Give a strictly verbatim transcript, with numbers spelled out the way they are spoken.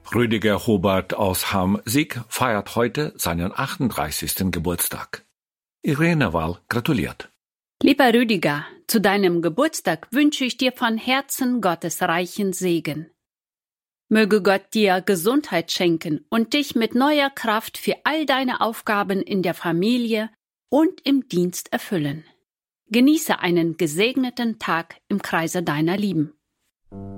Rüdiger Hubert aus Ham-Sieg feiert heute seinen achtunddreißigsten Geburtstag. Irene Wall gratuliert. Lieber Rüdiger, zu deinem Geburtstag wünsche ich dir von Herzen Gottes reichen Segen. Möge Gott dir Gesundheit schenken und dich mit neuer Kraft für all deine Aufgaben in der Familie und im Dienst erfüllen. Genieße einen gesegneten Tag im Kreise deiner Lieben.